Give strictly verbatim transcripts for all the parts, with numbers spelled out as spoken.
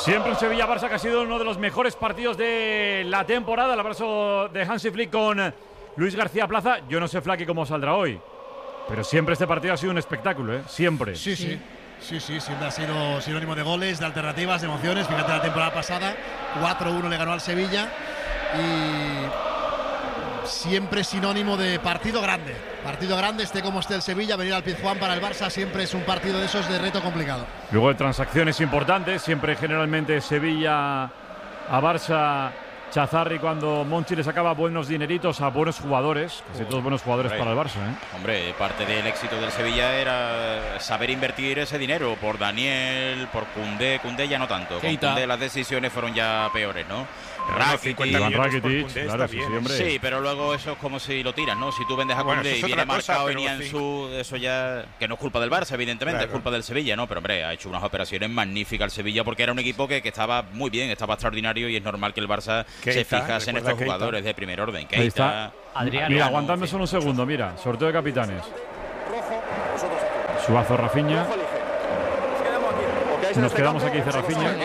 Siempre un Sevilla-Barça que ha sido uno de los mejores partidos de la temporada. El abrazo de Hansi Flick con Luis García Plaza. Yo no sé, Flaky, cómo saldrá hoy, pero siempre este partido ha sido un espectáculo, ¿eh? Siempre. Sí, sí. Sí, sí, siempre ha sido sinónimo de goles, de alternativas, de emociones. Fíjate, la temporada pasada cuatro uno le ganó al Sevilla y siempre sinónimo de partido grande. Partido grande, esté como esté el Sevilla, venir al Pizjuán para el Barça siempre es un partido de esos de reto complicado. Luego de transacciones importantes, siempre generalmente Sevilla a Barça, Chazarri cuando Monchi le sacaba buenos dineritos a buenos jugadores, casi todos buenos jugadores Hombre. para el Barça, ¿eh? Hombre, parte del éxito del Sevilla era saber invertir ese dinero por Daniel, por Koundé. Koundé ya no tanto. Con Koundé las decisiones fueron ya peores, ¿no? Rakitic, Rakitic, claro, sí, sí, hombre. Sí, pero luego eso es como si lo tiras, ¿no? Si tú vendes a Bueno, Koundé eso y es viene otra cosa, marcado y pero ni en sí. su... Eso ya... Que no es culpa del Barça, evidentemente, Claro. es culpa del Sevilla, ¿no? Pero, hombre, ha hecho unas operaciones magníficas el Sevilla porque era un equipo que, que estaba muy bien, estaba extraordinario y es normal que el Barça Keita, se fijase en recuerda estos Keita. jugadores de primer orden. Ahí está. Keita, Adriano. Mira, en aguantadme fin. solo un segundo, mira, sorteo de capitanes. Suazo, Rafinha. Nos quedamos aquí, dice Rafinha.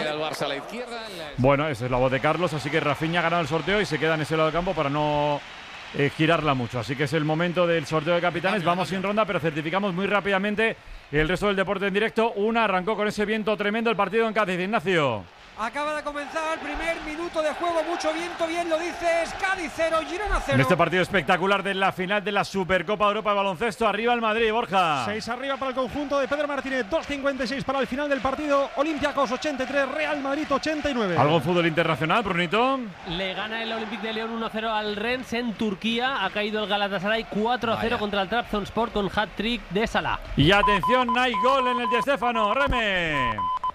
Bueno, esa es la voz de Carlos, así que Rafinha ha ganado el sorteo y se queda en ese lado del campo para no eh, girarla mucho. Así que es el momento del sorteo de capitanes. Vamos sin ronda, pero certificamos muy rápidamente el resto del deporte en directo. Una arrancó con ese viento tremendo el partido en Cádiz. Ignacio. Acaba de comenzar el primer minuto de juego, mucho viento, bien lo dices, Cádiz cero, Girona cero. En este partido espectacular de la final de la Supercopa de Europa de baloncesto, arriba el Madrid, Borja. seis arriba para el conjunto de Pedro Martínez, dos cincuenta y seis para el final del partido. Olympiacos ochenta y tres, Real Madrid ochenta y nueve. ¿Algo en fútbol internacional, Brunito? Le gana el Olympique de León uno cero al Rennes en Turquía. Ha caído el Galatasaray cuatro a cero Vaya. contra el Trabzonspor con hat-trick de Salah. Y atención, hay gol en el Di Stéfano, Reme.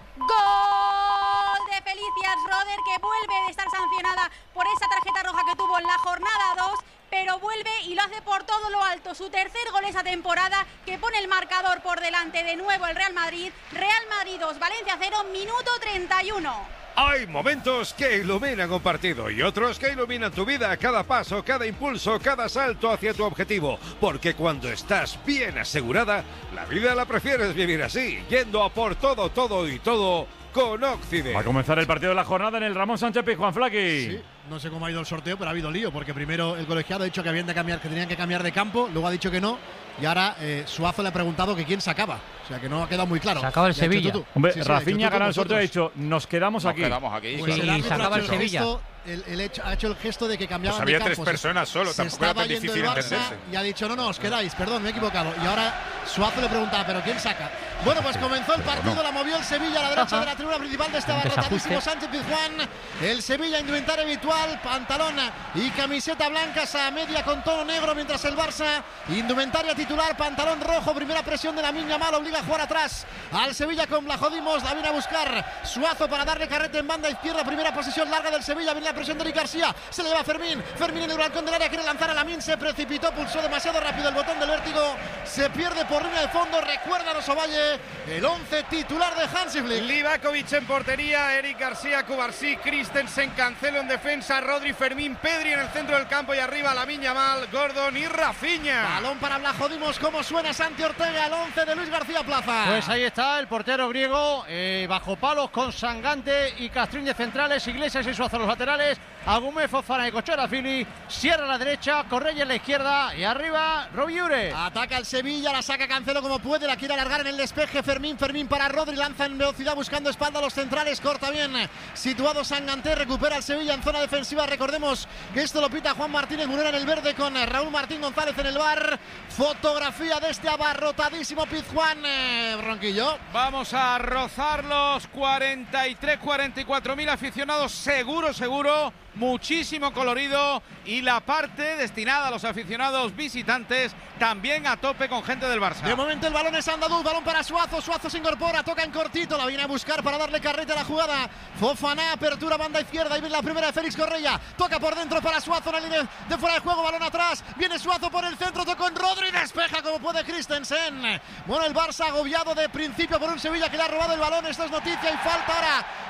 Gol de Felicias Roder, que vuelve de estar sancionada por esa tarjeta roja que tuvo en la jornada dos, pero vuelve y lo hace por todo lo alto. Su tercer gol esa temporada, que pone el marcador por delante de nuevo el Real Madrid. Real Madrid dos, Valencia cero, minuto treinta y uno. Hay momentos que iluminan un partido y otros que iluminan tu vida, cada paso, cada impulso, cada salto hacia tu objetivo. Porque cuando estás bien asegurada, la vida la prefieres vivir así, yendo a por todo, todo y todo con Occident. Va a comenzar el partido de la jornada en el Ramón Sánchez Pizjuán, Flaky. Sí, no sé cómo ha ido el sorteo, pero ha habido lío, porque primero el colegiado ha dicho que habían de cambiar, que tenían que cambiar de campo, luego ha dicho que no, y ahora eh, Suazo le ha preguntado que quién sacaba. O sea que no ha quedado muy claro. Sacaba el Y ha dicho Sevilla. tú, tú. Hombre, Sí, sí, ha dicho Rafinha ha tú, ganado el tú, sorteo y ha vosotros. dicho, nos quedamos Nos aquí. quedamos aquí. Pues Sí, el árbitro sacaba ha el hecho el Sevilla. gesto, el, el hecho, ha hecho el gesto de que cambiaban Pues había de tres campo. Se- personas solo, se tampoco era estaba tan yendo difícil el Barça entenderse. y ha dicho, no, no, os quedáis, perdón, me he equivocado. Y ahora Suazo le preguntaba, ¿pero quién saca? Bueno, pues comenzó el partido, la movió el Sevilla a la derecha de la tribuna principal de este Un abarrotadísimo desajuste. Sánchez Pizjuán. El Sevilla, indumentaria habitual, pantalón y camiseta blancas a media con tono negro, mientras el Barça, indumentaria titular, pantalón rojo, primera presión de la Miña Mal, obliga a jugar atrás al Sevilla con Blajodimos, la viene a buscar Suazo para darle carrete en banda izquierda, primera posición larga del Sevilla, viene la presión de Eric García, se le lleva Fermín, Fermín en el balcón del área, quiere lanzar a Lamin, se precipitó, pulsó demasiado rápido el botón del vértigo, se pierde por línea de fondo, recuerda a Ovalle, el once titular de Hansi Flick. Livakovic en portería, Eric García, Cubarsí, Christensen, Cancelo en defensa, Rodri, Fermín, Pedri en el centro del campo y arriba Lamine Yamal, Gordon y Rafinha. Balón para Blajodimos, cómo suena Santi Ortega, el once de Luis García Plaza. Pues ahí está el portero griego, eh, bajo palos con Sangante y Castrín de centrales, Iglesias y Suazo los laterales, Agumé, Fofana y Cochera Fili, Sierra a la derecha, Correia en la izquierda y arriba Robiure. Ataca el Sevilla, la saca Cancelo como puede, la quiere alargar en el despeje Fermín, Fermín para Rodri, lanza en velocidad buscando espalda a los centrales, corta bien, situado Sangante, recupera el Sevilla en zona defensiva, recordemos que esto lo pita Juan Martínez Munera en el verde con Raúl Martín González en el bar, fotografía de este abarrotadísimo Pizjuán, eh, Ronquillo. Vamos a rozar los cuarenta y tres, cuarenta y cuatro mil aficionados, seguro, seguro. Muchísimo colorido y la parte destinada a los aficionados visitantes también a tope con gente del Barça. De momento el balón es andaluz, balón para Suazo, Suazo se incorpora, toca en cortito, la viene a buscar para darle carrete a la jugada. Fofana, apertura banda izquierda, y viene la primera de Félix Correia, toca por dentro para Suazo, en la línea de fuera de juego, balón atrás, viene Suazo por el centro, toca en Rodri, despeja como puede Christensen. Bueno, el Barça agobiado de principio por un Sevilla que le ha robado el balón, esto es noticia y falta ahora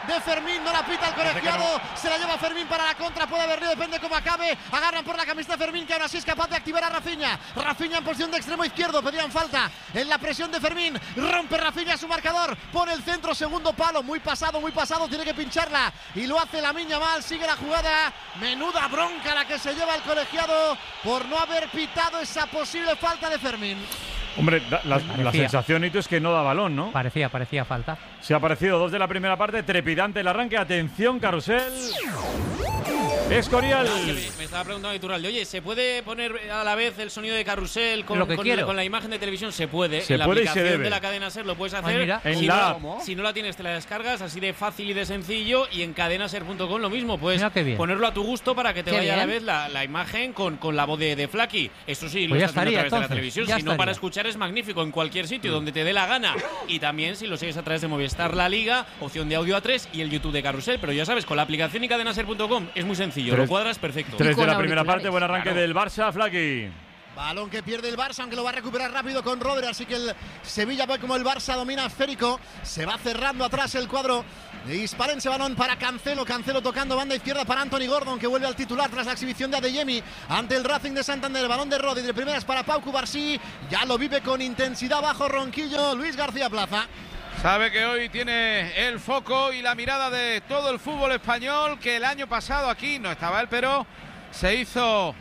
de Fermín, no la pita el colegiado, se la lleva Fermín para la contra, puede haber lío, depende cómo acabe. Agarran por la camiseta de Fermín, que aún así es capaz de activar a Rafinha. Rafinha en posición de extremo izquierdo, pedían falta en la presión de Fermín. Rompe Rafinha su marcador, pone el centro, segundo palo, muy pasado, muy pasado, tiene que pincharla y lo hace Lamine Yamal, sigue la jugada. Menuda bronca la que se lleva el colegiado por no haber pitado esa posible falta de Fermín. Hombre, la, la sensación, Hito, es que no da balón, ¿no? Parecía, parecía falta. Se ha aparecido dos de la primera parte, trepidante el arranque. Atención, carrusel. Escorial. Me estaba preguntando Iturralde, oye, ¿se puede poner a la vez el sonido de carrusel con, Lo que con, quiero. con la imagen de televisión? Se puede. Se en la puede y aplicación se debe. de la cadena SER lo puedes hacer. Ay, mira. En si, la no, si no la tienes, te la descargas, así de fácil y de sencillo. Y en cadenaser punto com lo mismo. Puedes Mira qué bien. ponerlo a tu gusto para que te Qué vaya a la bien. vez la, la imagen con, con la voz de, de Flaky. Eso sí, Pues lo ya estás viendo estaría, a través de la entonces, televisión. ya Si no, para estaría. escuchar es magnífico en cualquier sitio donde te dé la gana. Y también si lo sigues a través de Movistar La Liga, opción de audio A tres y el YouTube de Carrusel. Pero ya sabes, con la aplicación y cadenaser punto com es muy sencillo. Tres- lo cuadras perfecto. Tres de con la primera auriculares. parte, buen arranque Claro. del Barça, Flaky. Balón que pierde el Barça, aunque lo va a recuperar rápido con Rodri, así que el Sevilla, ve como el Barça domina esférico, se va cerrando atrás el cuadro de Hispalense. Balón para Cancelo, Cancelo tocando banda izquierda para Anthony Gordon, que vuelve al titular tras la exhibición de Adeyemi ante el Racing de Santander. Balón de Rodri, de primeras para Pau Cubarsí, ya lo vive con intensidad bajo Ronquillo, Luis García Plaza. Sabe que hoy tiene el foco y la mirada de todo el fútbol español, que el año pasado aquí no estaba él, pero se hizo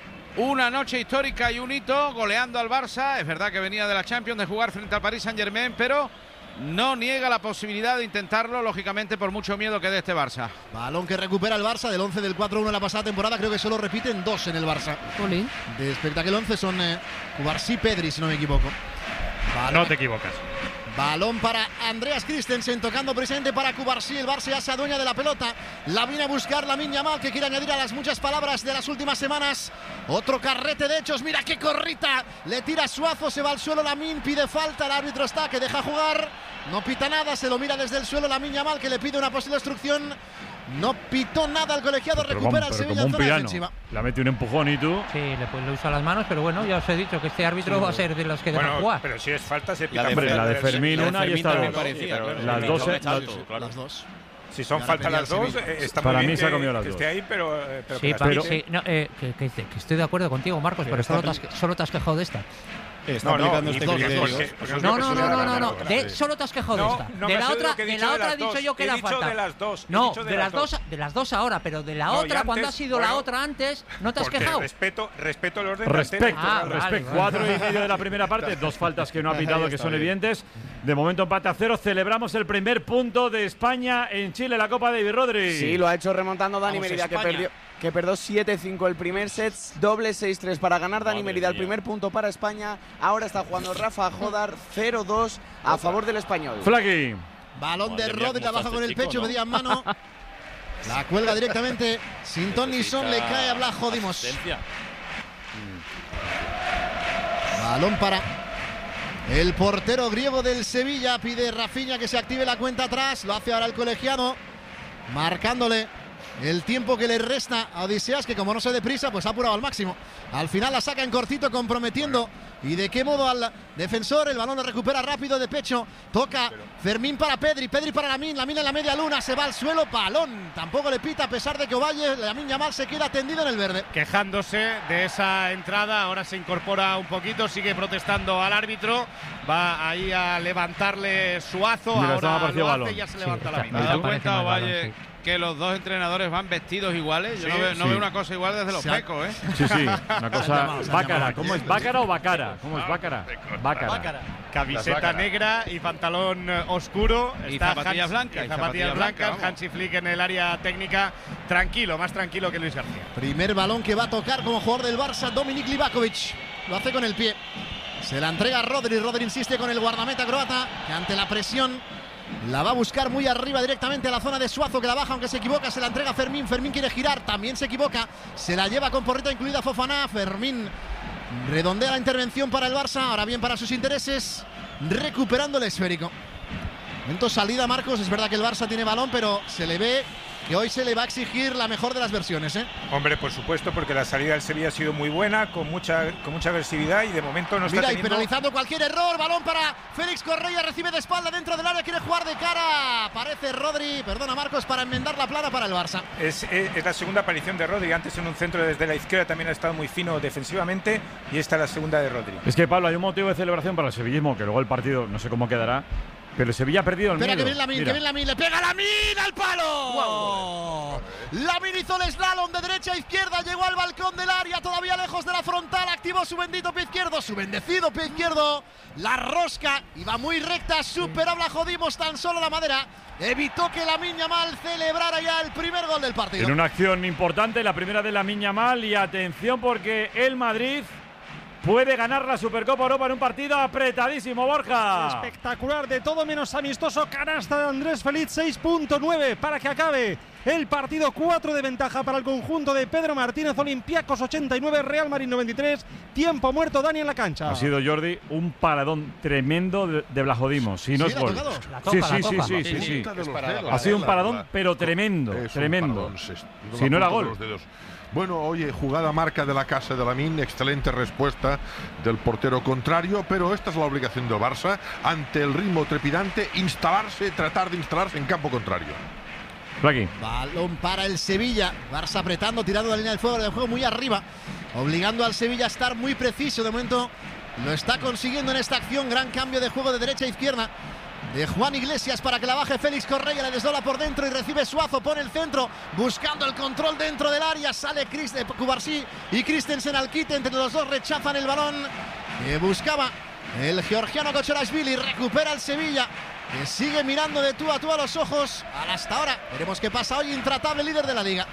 una noche histórica y un hito goleando al Barça. Es verdad que venía de la Champions, de jugar frente al Paris Saint-Germain, pero no niega la posibilidad de intentarlo, lógicamente por mucho miedo que dé este Barça. Balón que recupera el Barça del once del cuatro uno de la pasada temporada, creo que solo repiten dos en el Barça. Jolín. De espectáculo once son eh, Cubarsí, Pedri, si no me equivoco. Balón, No te equivocas. balón para Andreas Christensen, tocando presente para Cubarsí. El Barça ya se adueña de la pelota. La viene a buscar Lamine Yamal, que quiere añadir a las muchas palabras de las últimas semanas. Otro carrete de hechos, mira qué corrita. Le tira Suazo, se va al suelo Lamine, pide falta. El árbitro está, que deja jugar. No pita nada, se lo mira desde el suelo Lamine Yamal, que le pide una posible obstrucción. No pitó nada el colegiado, Pero recupera como- el pero Sevilla como en un zona piano. defensiva. Le ha metido un empujón y tú. Sí, le, pues, le usa las manos, pero bueno, ya os he dicho que este árbitro va a ser de los que dejan Bueno, jugar. pero si es falta, se La pita. de, Hombre, la de Fermín, la de una y Fermín esta también dos. parecía, claro. Las Fermín dos, doble eh, salto, claro. Las dos. Si son Ya la falta pedía las el dos, Sevilla. eh, está Para muy mí bien se ha que- comido las que dos. esté ahí, pero, eh, pero Sí, que las pero, pite. sí, no, eh, que, que- que estoy de acuerdo contigo, Marcos, pero solo te, has, solo te has quejado de esta. Está No, no, aplicando y este porque- criterio. porque- porque es No, lo que no, se no, le no, da no, la no. gana. De, solo te has quejado de No, esta. no de me la has oído otra, lo que he de dicho la de otra las he dicho dos. yo que He era dicho falta. de las dos, he No, dicho de de las las dos, dos. de las dos ahora, pero de la No, y otra cuando antes, ha sido la bueno, otra antes, no te has Porque quejado. respeto, respeto el orden del Respecto, tema. Ah, vale, respecto. vale. Cuatro y medio de la primera parte, dos faltas que no ha pitado, que son evidentes. De momento empate a cero. Celebramos el primer punto de España en Chile, la Copa de David Rodri. Sí, lo ha hecho remontando Dani Vamos, Merida, que España. perdió, que perdió siete cinco el primer set, doble seis tres para ganar Dani Madre Merida, el mía. primer punto para España. Ahora está jugando Rafa Jodar, cero dos a favor del español. Flaky. Balón de Madre mía, Rodri, la cómo baja está con el este chico, pecho, ¿no? pedía en mano. La cuelga directamente. Sin ton ni son, le cae a Blas Jodimos. Asistencia. Balón para el portero griego del Sevilla. Pide Rafinha que se active la cuenta atrás. Lo hace ahora el colegiado, marcándole el tiempo que le resta a Odiseas, que como no se deprisa, pues ha apurado al máximo. Al final la saca en cortito, comprometiendo. ¿Y de qué modo al defensor? El balón lo recupera rápido de pecho. Toca Fermín para Pedri, Pedri para Lamine, Lamine en la media luna, se va al suelo, balón. Tampoco le pita a pesar de que Ovalle, Lamine Yamal se queda tendido en el verde. Quejándose de esa entrada, ahora se incorpora un poquito, sigue protestando al árbitro, va ahí a levantarle Suazo, Mira, se me ha ahora parecido lo hace balón. y ya se Sí, levanta la está- mina. ¿Te has dado Me parece cuenta, mal balón, Ovalle, sí. que los dos entrenadores van vestidos iguales? Yo Sí, no, veo, no sí. veo una cosa igual desde los Se ha- pecos, ¿eh? Sí, sí, una cosa. llamado, se han Bácara. llamado. ¿Cómo es? ¿Bácara o Bacara? ¿Cómo es Bácara? Bácara. Camiseta Bácaras. negra y pantalón eh, oscuro. Y Está zapatillas Hans- blancas, y y zapatillas zapatillas blancas. blancas, vamos. Hansi Flick en el área técnica. Tranquilo, más tranquilo que Luis García. Primer balón que va a tocar como jugador del Barça, Dominik Livakovic. Lo hace con el pie. Se la entrega a Rodri. Rodri insiste con el guardameta croata, que ante la presión la va a buscar muy arriba directamente a la zona de Suazo, que la baja aunque se equivoca. Se la entrega a Fermín. Fermín quiere girar, también se equivoca. Se la lleva con porrita incluida Fofana. Fermín redondea la intervención para el Barça. Ahora bien para sus intereses, recuperando el esférico. Momento salida, Marcos. Es verdad que el Barça tiene balón, pero se le ve que hoy se le va a exigir la mejor de las versiones, ¿eh? Hombre, por supuesto, porque la salida del Sevilla ha sido muy buena, con mucha, con mucha agresividad y de momento no está Mira, teniendo... y penalizando cualquier error, balón para Félix Correia, recibe de espalda dentro del área, quiere jugar de cara, parece Rodri, perdona Marcos, para enmendar la plana para el Barça. Es, es, es la segunda aparición de Rodri, antes en un centro desde la izquierda también ha estado muy fino defensivamente y esta es la segunda de Rodri. Es que, Pablo, hay un motivo de celebración para el sevillismo, que luego el partido no sé cómo quedará, pero el Sevilla ha perdido el Espera, miedo. que viene Lamine, que viene Lamine, le pega Lamine al palo. Wow. Lamine hizo el slalom de derecha a izquierda, llegó al balcón del área, todavía lejos de la frontal, activó su bendito pie izquierdo, su bendecido pie izquierdo, la rosca, iba muy recta, superó a Jodimos tan solo la madera, evitó que Lamine Yamal celebrara ya el primer gol del partido. En una acción importante, la primera de Lamine Yamal, y atención porque el Madrid puede ganar la Supercopa Europa en un partido apretadísimo, Borja. Espectacular, de todo menos amistoso, canasta de Andrés Feliz, seis punto nueve para que acabe el partido, cuatro de ventaja para el conjunto de Pedro Martínez. Olympiacos ochenta y nueve, Real Madrid noventa y tres, tiempo muerto, Dani en la cancha. Ha sido, Jordi, un paradón tremendo de, de Blajodimos, si no ¿Sí, es gol. Sí, sí, sí, sí, sí, sí. Ha sido un paradón, pero tremendo, tremendo. Si no era gol. Bueno, oye, jugada marca de la casa de Lamine, excelente respuesta del portero contrario, pero esta es la obligación del Barça, ante el ritmo trepidante, instalarse, tratar de instalarse en campo contrario. Aquí. Balón para el Sevilla, Barça apretando, tirando la línea del fuego, del juego muy arriba, obligando al Sevilla a estar muy preciso. De momento lo está consiguiendo en esta acción, gran cambio de juego de derecha a izquierda de Juan Iglesias para que la baje Félix Correia, le desdobla por dentro y recibe Suazo, pone el centro, buscando el control dentro del área, sale Chris, eh, Cubarsí y Christensen al quite, entre los dos rechazan el balón que buscaba el georgiano Kochorashvili, recupera el Sevilla, que sigue mirando de tú a tú a los ojos al hasta ahora, veremos qué pasa hoy, intratable líder de la liga.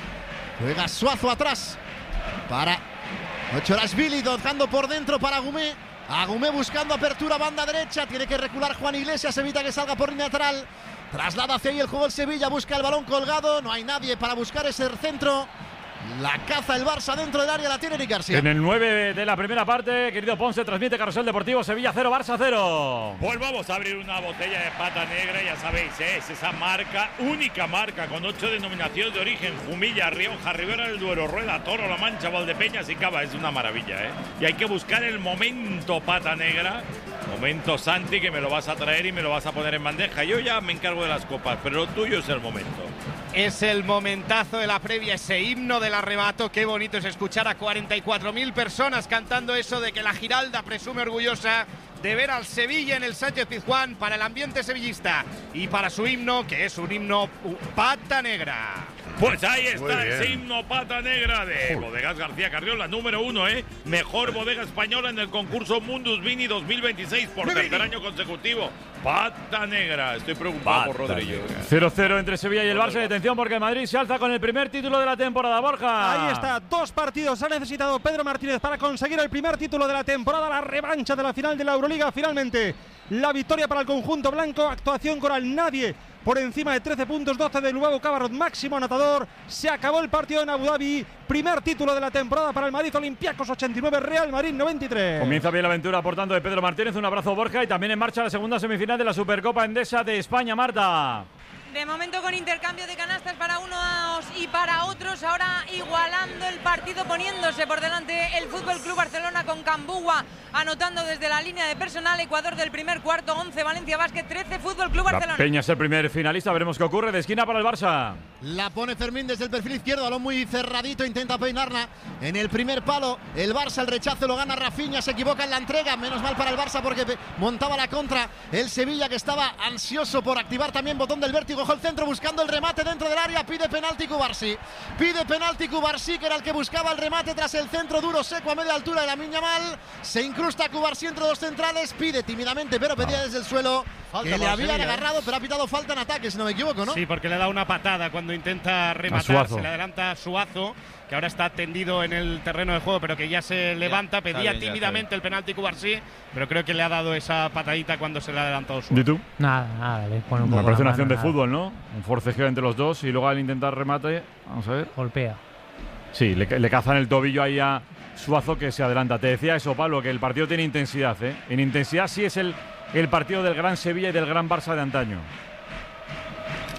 Juega Suazo atrás para Kochorashvili, dejando por dentro para Agumé. Agumé buscando apertura, banda derecha, tiene que recular Juan Iglesias, evita que salga por línea lateral, traslada hacia ahí el juego el Sevilla, busca el balón colgado, no hay nadie para buscar ese centro, la caza el Barça dentro del área, la tiene Eric García. En el nueve de la primera parte, querido Ponce, transmite Carrusel Deportivo, Sevilla cero, Barça cero. Pues vamos a abrir una botella de pata negra, ya sabéis, ¿eh? Es esa marca, única marca, con ocho denominaciones de origen: Jumilla, Rioja, Ribera del Duero, Rueda, Toro, La Mancha, Valdepeñas y Cava. Es una maravilla, ¿eh? Y hay que buscar el momento pata negra, momento Santi, que me lo vas a traer y me lo vas a poner en bandeja. Yo ya me encargo de las copas, pero lo tuyo es el momento. Es el momentazo de la previa, ese himno del arrebato. Qué bonito es escuchar a cuarenta y cuatro mil personas cantando eso de que la Giralda presume orgullosa de ver al Sevilla en el Sánchez Pizjuán, para el ambiente sevillista y para su himno, que es un himno pata negra. Pues ahí está ese himno pata negra de Bodegas García Carriola, número uno, ¿eh? Mejor bodega española en el concurso Mundus Vini dos mil veintiséis por tercer año consecutivo. Pata negra. Estoy preocupado por Rodríguez. cero cero entre Sevilla y el Barça. Detención porque el Madrid se alza con el primer título de la temporada, Borja. Ahí está, dos partidos ha necesitado Pedro Martínez para conseguir el primer título de la temporada, la revancha de la final de la Euroliga. Finalmente, la victoria para el conjunto blanco, actuación coral, nadie por encima de trece puntos, doce de Lubavo Cabarrot, máximo anotador. Se acabó el partido en Abu Dhabi. Primer título de la temporada para el Madrid. Olympiacos ochenta y nueve, Real Madrid noventa y tres. Comienza bien la aventura, por tanto, de Pedro Martínez. Un abrazo, Borja. Y también en marcha la segunda semifinal de la Supercopa Endesa de España, Marta. De momento con intercambio de canastas para unos y para otros, ahora igualando el partido, poniéndose por delante el Fútbol Club Barcelona con Cambúa anotando desde la línea de personal. Ecuador del primer cuarto, once Valencia Basket, trece Fútbol Club Barcelona. La Peña es el primer finalista, veremos qué ocurre. De esquina para el Barça. La pone Fermín desde el perfil izquierdo, balón muy cerradito, intenta peinarla en el primer palo. El Barça, el rechazo lo gana Rafinha, se equivoca en la entrega, menos mal para el Barça porque montaba la contra. El Sevilla, que estaba ansioso por activar también botón del vértigo, el centro buscando el remate dentro del área, pide penalti Cubarsí. Pide penalti Cubarsí, que era el que buscaba el remate tras el centro duro seco a media altura de Lamine Yamal. Se incrusta Cubarsí entre dos centrales, pide tímidamente, pero pedía desde el suelo falta que le habían ¿eh? agarrado, pero ha pitado falta en ataque, si no me equivoco, ¿no? Sí, porque le da una patada cuando intenta rematar, se le adelanta a Suazo, que ahora está tendido en el terreno de juego, pero que ya se levanta, ya, pedía bien, tímidamente el penalti Cubarsí, pero creo que le ha dado esa patadita cuando se le ha adelantado Suazo. ¿Y tú? Nada, nada, le pone un poco. Me parece una acción mano, de nada. Fútbol, ¿no? Un forcejeo entre los dos y luego al intentar remate, vamos a ver. Golpea. Sí, le, le cazan el tobillo ahí a Suazo, que se adelanta. Te decía eso, Pablo, que el partido tiene intensidad, ¿eh? En intensidad sí es el, el partido del gran Sevilla y del gran Barça de antaño.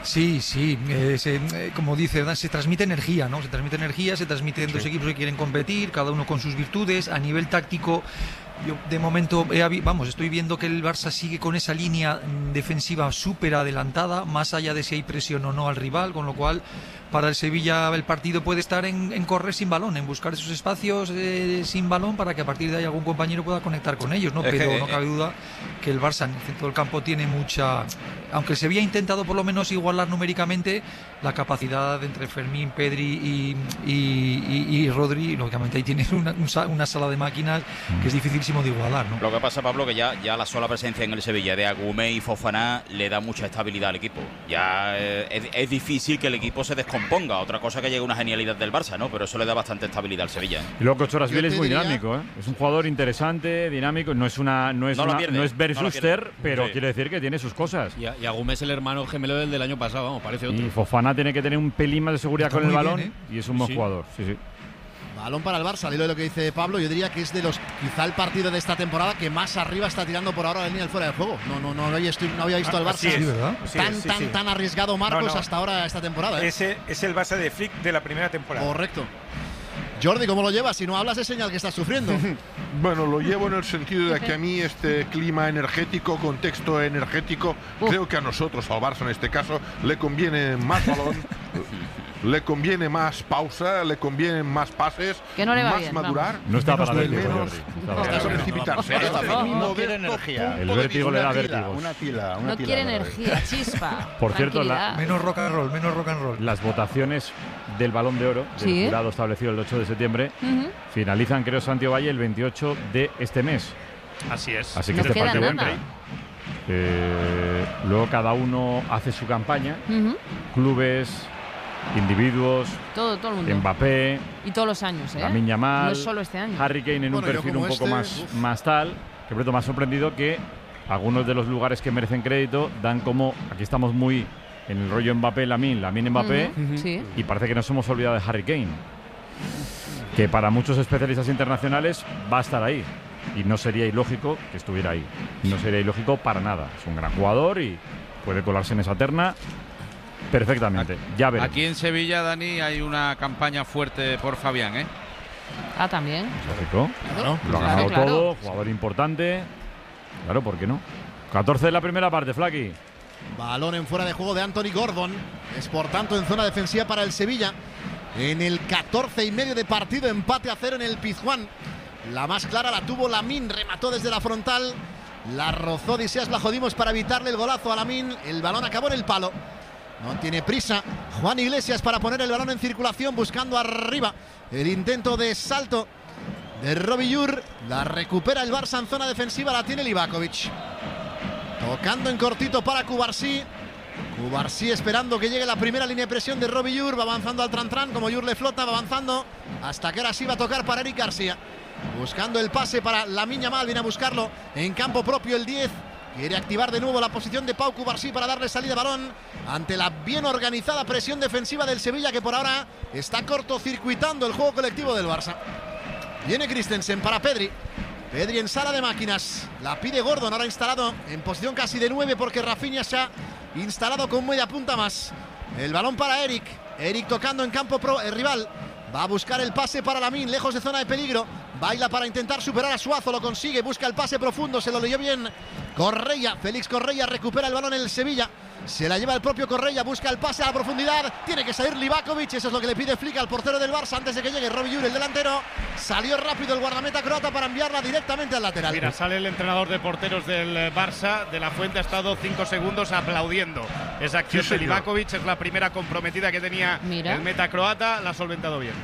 Sí, sí, eh, se, eh, como dice, ¿verdad? Se transmite energía, ¿no? Se transmite energía, se transmiten dos equipos que quieren competir, cada uno con sus virtudes. A nivel táctico, yo de momento, he, vamos, estoy viendo que el Barça sigue con esa línea defensiva súper adelantada, más allá de si hay presión o no al rival, con lo cual para el Sevilla el partido puede estar en, en correr sin balón, en buscar esos espacios eh, sin balón para que a partir de ahí algún compañero pueda conectar con ellos, ¿no? Es Pero que, no cabe duda que el Barça en el centro del campo tiene mucha... Aunque el Sevilla ha intentado por lo menos igualar numéricamente, la capacidad entre Fermín, Pedri y, y, y, y Rodri, lógicamente ahí tiene una, una sala de máquinas que es dificilísimo de igualar, ¿no? Lo que pasa, Pablo, que ya, ya la sola presencia en el Sevilla de Agumé y Fofana le da mucha estabilidad al equipo. Ya eh, es, es difícil que el equipo se descomponga. Otra cosa que llegue una genialidad del Barça, ¿no? Pero eso le da bastante estabilidad al Sevilla, ¿eh? Y luego Cochorasvili es muy dinámico, ¿eh? Es un jugador interesante, dinámico. No es una, no es no una, pierde, no es Bert no Schuster, pero sí. quiere decir que tiene sus cosas. Y, y Agumé es el hermano gemelo del del año pasado, vamos, parece otro. Y Fofana tiene que tener un pelín más de seguridad Está con el muy balón bien, ¿eh? y es un buen Sí. jugador. Sí, sí. Balón para el Barça, al hilo de lo que dice Pablo, yo diría que es de los, quizá el partido de esta temporada que más arriba está tirando por ahora la línea del fuera de juego. No, no, no, no, había, no había visto al Barça Así es, Sí, ¿verdad? así tan, es, sí, tan, sí. tan arriesgado Marcos No, no. hasta ahora esta temporada, ¿eh? Ese es el Barça de Flick de la primera temporada. Correcto. Jordi, ¿cómo lo llevas? Si no hablas es señal que estás sufriendo. Bueno, lo llevo en el sentido de que a mí este clima energético, contexto energético, creo que a nosotros, al Barça en este caso, le conviene más balón, le conviene más pausa, le convienen más pases, Que no le va más bien, madurar, No está para menos, vértigo, menos Jordi. No está para vértigo. precipitarse. No, Este no, es mi no modesto quiere energía. punto El de vértigo le vista. da Una pila, vértigos. una pila, una No pila quiere para ver. energía, chispa. Por cierto, la- tranquilidad. Menos rock and roll, menos rock and roll. Las votaciones del Balón de Oro, del Sí. jurado establecido el ocho de septiembre, Ujú. finalizan, creo, Santiago Valle el veintiocho de este mes. Así es. Así que No este queda partido nada. entra. Eh, luego cada uno hace su campaña, Ujú. clubes, individuos, Todo, todo el mundo. Mbappé, Y todos los años, ¿eh? Lamine Yamal, No es solo este año. Harry Kane en Bueno, un yo perfil como un poco este, más, uf. más tal. Que por cierto me ha sorprendido que algunos de los lugares que merecen crédito dan como, aquí estamos muy en el rollo Mbappé, Lamine, Lamine Mbappé, Ujú, sí. y parece que nos hemos olvidado de Harry Kane, que para muchos especialistas internacionales va a estar ahí. Y no sería ilógico que estuviera ahí. No sería ilógico para nada. Es un gran jugador y puede colarse en esa terna perfectamente. Ya veremos. Aquí en Sevilla, Dani, hay una campaña fuerte por Fabián, ¿eh? Ah, también. Lógico. Claro. Lo ha Claro, ganado claro. todo, jugador importante. Claro, ¿por qué no? catorce de la primera parte, Flaky. Balón en fuera de juego de Anthony Gordon. Es por tanto en zona defensiva para el Sevilla. En el catorce y medio de partido, empate a cero en el Pizjuán. La más clara la tuvo Lamine, remató desde la frontal. La rozó Odisías Blajodimos para evitarle el golazo a Lamine. El balón acabó en el palo. No tiene prisa Juan Iglesias para poner el balón en circulación, buscando arriba el intento de salto de Robillur. La recupera el Barça en zona defensiva, la tiene Livakovic. Tocando en cortito para Cubarsí. Cubarsí esperando que llegue la primera línea de presión de Robillur. Va avanzando al Tran-Tran, como Yur le flota, va avanzando hasta que ahora sí va a tocar para Eric García. Buscando el pase para Lamine Yamal, viene a buscarlo en campo propio el diez. Quiere activar de nuevo la posición de Pau Cubarsí para darle salida de balón ante la bien organizada presión defensiva del Sevilla, que por ahora está cortocircuitando el juego colectivo del Barça. Viene Christensen para Pedri. Pedri en sala de máquinas. La pide Gordon, ahora instalado en posición casi de nueve porque Rafinha se ha instalado con media punta más. El balón para Eric. Eric tocando en campo pro, el rival. Va a buscar el pase para Lamine, lejos de zona de peligro. Baila para intentar superar a Suazo, lo consigue. Busca el pase profundo, se lo leyó bien Correia. Félix Correia recupera el balón en el Sevilla. Se la lleva el propio Correia, busca el pase a la profundidad. Tiene que salir Livakovic, eso es lo que le pide Flick al portero del Barça antes de que llegue Robillur, el delantero. Salió rápido el guardameta croata para enviarla directamente al lateral. Mira, sale el entrenador de porteros del Barça, de la Fuente, ha estado cinco segundos aplaudiendo esa acción Sí, de señor. Livakovic. Es la primera comprometida que tenía Mira. el meta croata, la ha solventado bien.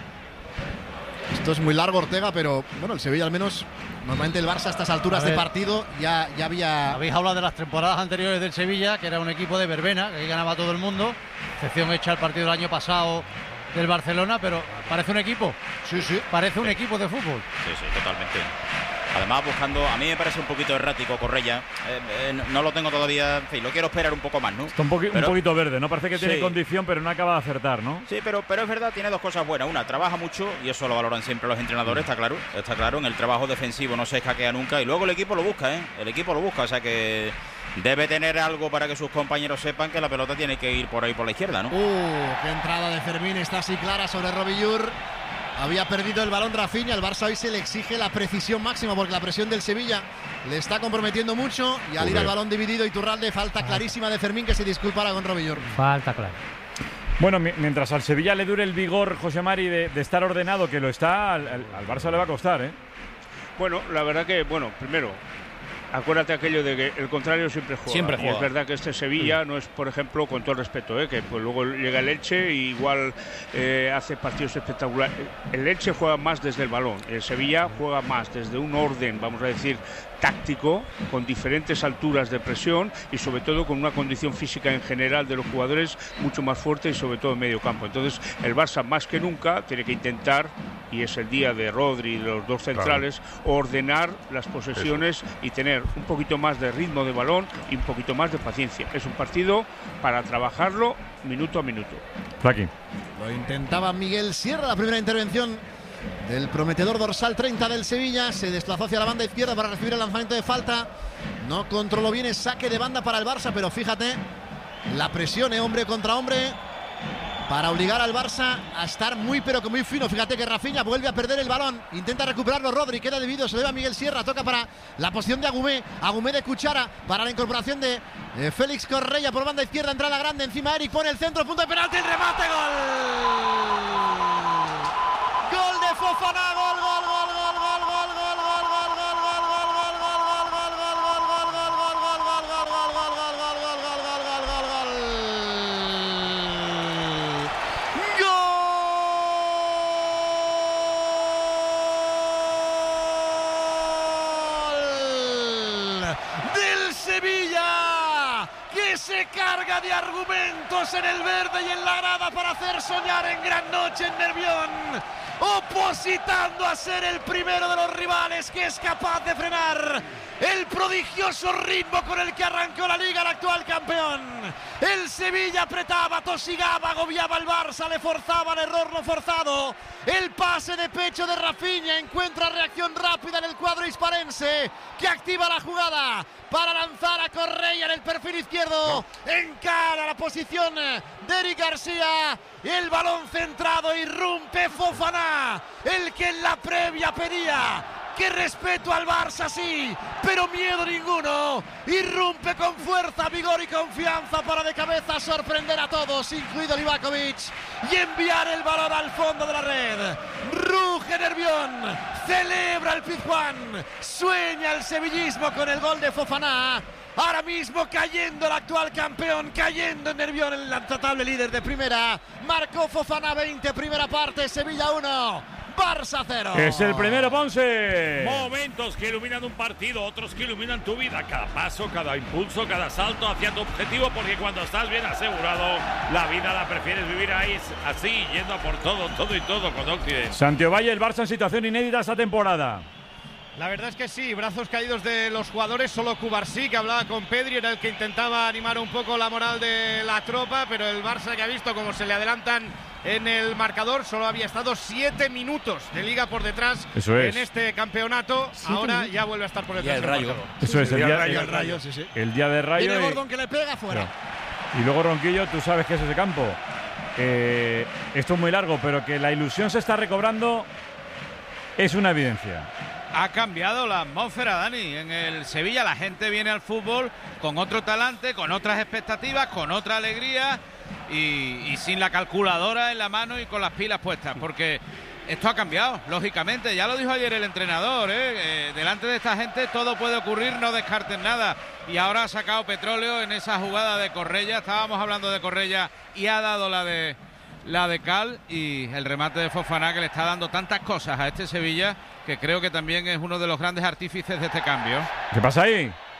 Esto es muy largo, Ortega, pero bueno, el Sevilla al menos, normalmente el Barça a estas alturas A de ver. partido ya, ya había... Habéis hablado de las temporadas anteriores del Sevilla, que era un equipo de verbena, que ahí ganaba todo el mundo, excepción hecha el partido del año pasado del Barcelona, pero parece un equipo. Sí, sí. Parece un equipo de fútbol. Sí, sí, totalmente. Además, buscando, a mí me parece un poquito errático Correia. Eh, eh, no lo tengo todavía, en fin, lo quiero esperar un poco más, ¿no? Está un, poqui pero, un poquito verde, ¿no? Parece que tiene sí. condición, pero no acaba de acertar, ¿no? Sí, pero, pero es verdad, tiene dos cosas buenas. Una, trabaja mucho, y eso lo valoran siempre los entrenadores, está claro. Está claro, en el trabajo defensivo no se escaquea nunca. Y luego el equipo lo busca, ¿eh? El equipo lo busca, o sea que debe tener algo para que sus compañeros sepan que la pelota tiene que ir por ahí por la izquierda, ¿no? Uh, qué entrada de Fermín, está así clara sobre Robillur. Había perdido el balón Rafinha, el Barça hoy se le exige la precisión máxima porque la presión del Sevilla le está comprometiendo mucho y al ir al balón dividido Iturralde, falta clarísima de Fermín que se disculpará con Robillur. Falta clara. Bueno, mientras al Sevilla le dure el vigor, José Mari, de, de estar ordenado, que lo está, al, al Barça le va a costar, ¿eh? Bueno, la verdad que, bueno, primero, acuérdate aquello de que el contrario siempre juega. Siempre y juega. es verdad que este Sevilla sí. no es, por ejemplo, con todo el respeto, ¿eh? que pues luego llega el Elche y igual eh, hace partidos espectaculares. El Elche juega más desde el balón, el Sevilla juega más desde un orden, vamos a decir, táctico, con diferentes alturas de presión y sobre todo con una condición física en general de los jugadores mucho más fuerte y sobre todo en medio campo. Entonces el Barça más que nunca tiene que intentar, y es el día de Rodri y de los dos centrales, claro. ordenar las posesiones Eso. y tener un poquito más de ritmo de balón y un poquito más de paciencia. Es un partido para trabajarlo minuto a minuto. Aquí. Lo intentaba Miguel Sierra, la primera intervención del prometedor dorsal treinta del Sevilla. Se desplazó hacia la banda izquierda para recibir el lanzamiento de falta. No controló bien el saque de banda para el Barça, pero fíjate la presión, ¿eh? hombre contra hombre, para obligar al Barça a estar muy pero que muy fino. Fíjate que Rafinha vuelve a perder el balón, intenta recuperarlo Rodri, queda dividido, se le ve a Miguel Sierra, toca para la posición de Agumé, Agumé de Cuchara para la incorporación de eh, Félix Correia por banda izquierda, entra la grande, encima Eric pone el centro, punto de penalti, el remate, gol. Gol de Fofana, gol, gol, gol, gol, gol, gol, gol, gol, gol, gol, gol, gol, gol, gol, gol, gol, gol, gol, del Sevilla, que se carga de argumentos en el verde y en la grada para hacer soñar en gran noche en Nervión, opositando a ser el primero de los rivales que es capaz de frenar el prodigioso ritmo con el que arrancó la Liga el actual campeón. El Sevilla apretaba, tosigaba, agobiaba al Barça, le forzaba el error no forzado. El pase de pecho de Rafinha encuentra reacción rápida en el cuadro hispalense, que activa la jugada para lanzar a Correia en el perfil izquierdo. Encara la posición de Eric García. El balón centrado, irrumpe Fofana, el que en la previa pedía que respeto al Barça sí, pero miedo ninguno. Irrumpe con fuerza, vigor y confianza para de cabeza sorprender a todos, incluido Livakovic, y enviar el balón al fondo de la red. Ruge Nervión, celebra el Pizjuán, sueña el sevillismo con el gol de Fofana. Ahora mismo cayendo el actual campeón, cayendo en Nervión el intratable líder de primera. Marcó Fofana veinte, primera parte, Sevilla uno. Barça cero. Es el primero, Ponce. Momentos que iluminan un partido, otros que iluminan tu vida. Cada paso, cada impulso, cada salto hacia tu objetivo, porque cuando estás bien asegurado, la vida la prefieres vivir ahí así, yendo a por todo, todo y todo con Occidente. Santiago Valle, el Barça en situación inédita esta temporada. La verdad es que sí, brazos caídos de los jugadores, solo Cubarsí, que hablaba con Pedri, era el que intentaba animar un poco la moral de la tropa, pero el Barça, que ha visto cómo se le adelantan en el marcador, solo había estado siete minutos de liga por detrás. Eso es. En este campeonato, ahora ya vuelve a estar por detrás. Y el Rayo. Eso es, el, el día, rayo, el Rayo, sí, sí. El día de Rayo. Tiene Gordon que le pega fuera. Y luego Ronquillo, tú sabes que es ese campo. Eh, esto es muy largo, pero que la ilusión se está recobrando es una evidencia. Ha cambiado la atmósfera, Dani. En el Sevilla la gente viene al fútbol con otro talante, con otras expectativas, con otra alegría y, y sin la calculadora en la mano y con las pilas puestas, porque esto ha cambiado, lógicamente. Ya lo dijo ayer el entrenador, ¿eh? Eh, delante de esta gente todo puede ocurrir, no descarten nada. Y ahora ha sacado petróleo en esa jugada de Correia. Estábamos hablando de Correia y ha dado la de la de Cal, y el remate de Fofana, que le está dando tantas cosas a este Sevilla, que creo que también es uno de los grandes artífices de este cambio. ¿Qué pasa ahí?